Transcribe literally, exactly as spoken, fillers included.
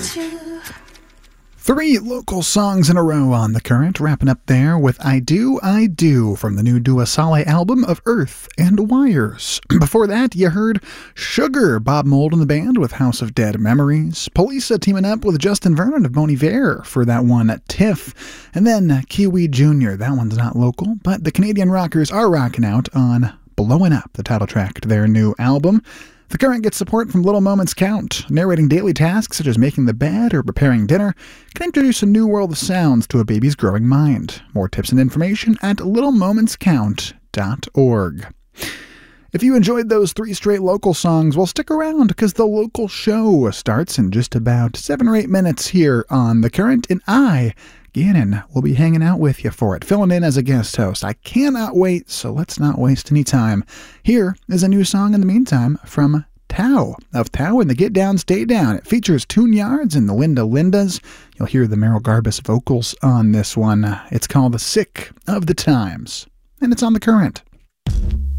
Three local songs in a row on The Current, wrapping up there with I Do, I Do from the new Dua Saleh album of Earth and Wires. Before that, you heard Sugar, Bob Mould and the band with House of Dead Memories, Polisa teaming up with Justin Vernon of Bon Iver for that one, Tiff, and then Kiwi Junior That one's not local, but the Canadian rockers are rocking out on Blowing Up, the title track to their new album. The Current gets support from Little Moments Count, narrating daily tasks such as making the bed or preparing dinner, can introduce a new world of sounds to a baby's growing mind. More tips and information at little moments count dot org. If you enjoyed those three straight local songs, well, stick around because the local show starts in just about seven or eight minutes here on The Current, and I, Gannon, will be hanging out with you for it, filling in as a guest host. I cannot wait, so let's not waste any time. Here is a new song in the meantime from Tao of Tao and the Get Down, Stay Down. It features Tune Yards and the Linda Lindas. You'll hear the Merrill Garbus vocals on this one. It's called The Sick of the Times, and it's on The Current.